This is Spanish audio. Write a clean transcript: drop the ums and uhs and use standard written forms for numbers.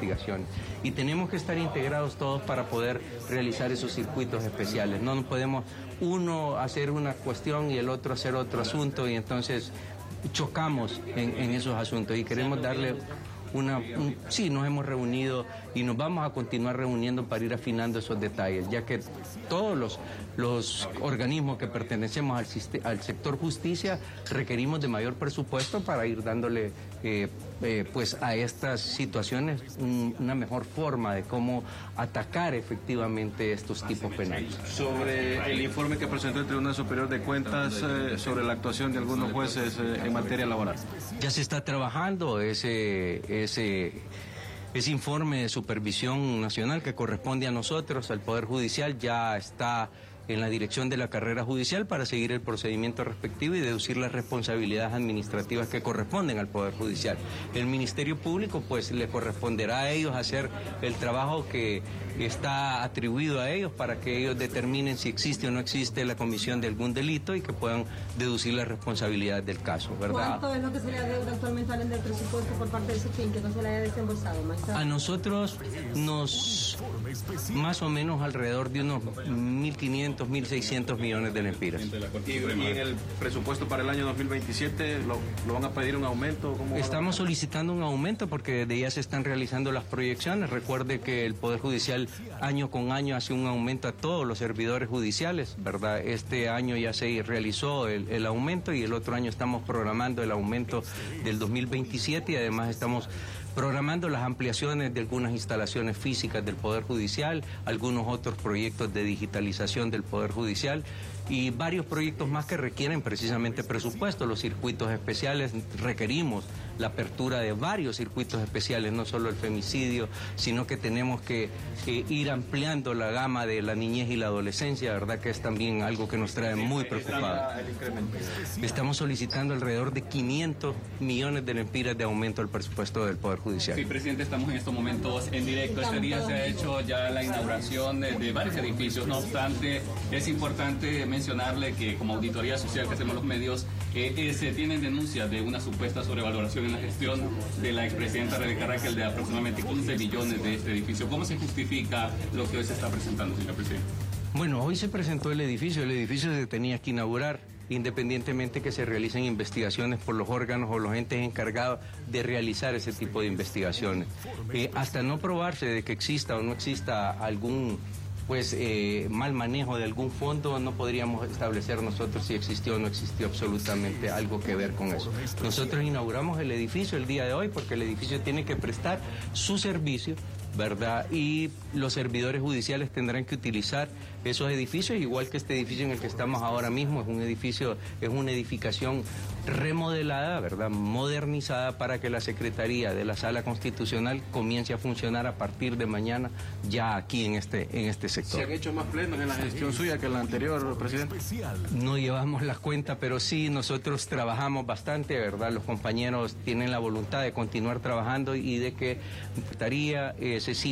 investigaciones. Y tenemos que estar integrados todos para poder realizar esos circuitos especiales. No nos podemos uno hacer una cuestión y el otro hacer otro asunto, y entonces chocamos en esos asuntos, y queremos darle sí, nos hemos reunido y nos vamos a continuar reuniendo para ir afinando esos detalles, ya que todos los organismos que pertenecemos al sector justicia requerimos de mayor presupuesto para ir dándole pues a estas situaciones una mejor forma de cómo atacar efectivamente estos tipos penales. Sobre el informe que presentó el Tribunal Superior de Cuentas sobre la actuación de algunos jueces en materia laboral. Ya se está trabajando ese informe de supervisión nacional que corresponde a nosotros, al Poder Judicial, ya está en la dirección de la carrera judicial para seguir el procedimiento respectivo y deducir las responsabilidades administrativas que corresponden al Poder Judicial. El Ministerio Público pues le corresponderá a ellos hacer el trabajo que está atribuido a ellos para que ellos determinen si existe o no existe la comisión de algún delito y que puedan deducir las responsabilidades del caso, ¿verdad? ¿Cuánto es lo que se le adeuda actualmente al del presupuesto por parte de SUFIN que no se le haya desembolsado, magistrado? A nosotros más o menos alrededor de unos 1.500, 1.600 millones de lempiras. ¿Y en el presupuesto para el año 2027 lo van a pedir un aumento? Estamos solicitando un aumento porque desde ya se están realizando las proyecciones. Recuerde que el Poder Judicial año con año hace un aumento a todos los servidores judiciales, ¿verdad? Este año ya se realizó el aumento y el otro año estamos programando el aumento del 2027 y además estamos programando las ampliaciones de algunas instalaciones físicas del Poder Judicial, algunos otros proyectos de digitalización del Poder Judicial y varios proyectos más que requieren precisamente presupuesto. Los circuitos especiales, requerimos la apertura de varios circuitos especiales, no solo el femicidio, sino que tenemos que ir ampliando la gama de la niñez y la adolescencia, verdad que es también algo que nos trae muy preocupados. Estamos solicitando alrededor de 500 millones de lempiras de aumento al presupuesto del Poder Judicial. Sí, presidente, estamos en estos momentos en directo. Este día se ha hecho ya la inauguración de varios edificios. No obstante, es importante mencionarle que como auditoría social que hacemos los medios, se tienen denuncias de una supuesta sobrevaloración en la gestión de la expresidenta Rebeca Raquel de aproximadamente 15 billones de este edificio. ¿Cómo se justifica lo que hoy se está presentando, señor presidente? Bueno, hoy se presentó el edificio se tenía que inaugurar, independientemente que se realicen investigaciones por los órganos o los entes encargados de realizar ese tipo de investigaciones. Hasta no probarse de que exista o no exista algún mal manejo de algún fondo, no podríamos establecer nosotros si existió o no existió absolutamente algo que ver con eso. Nosotros inauguramos el edificio el día de hoy porque el edificio tiene que prestar su servicio, ¿verdad? Y los servidores judiciales tendrán que utilizar esos edificios, igual que este edificio en el que estamos ahora mismo, es una edificación remodelada, ¿verdad? Modernizada para que la Secretaría de la Sala Constitucional comience a funcionar a partir de mañana ya aquí en este sector. ¿Se han hecho más plenos en la gestión suya que en la anterior, presidente? No llevamos las cuentas, pero sí, nosotros trabajamos bastante, ¿verdad? Los compañeros tienen la voluntad de continuar trabajando y de que la Secretaría se siga